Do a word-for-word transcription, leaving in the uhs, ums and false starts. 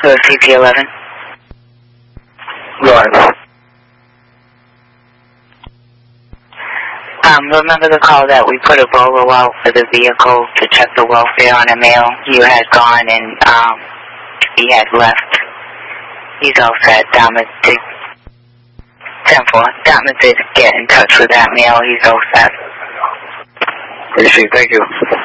Hello, C P eleven. Right. Um, remember the call that we put a bolo out for the vehicle to check the welfare on a male? You had gone and um, he had left. He's all set. Dartmouth did, ten four. Dartmouth did get in touch with that male. He's all set. Appreciate it. Thank you.